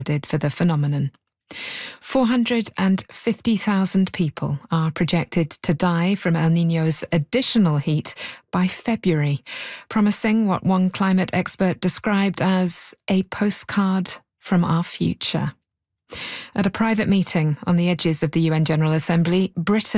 for the phenomenon. 450,000 people are projected to die from El Niño's additional heat by February, promising what one climate expert described as a postcard from our future. At a private meeting on the edges of the UN General Assembly, Britain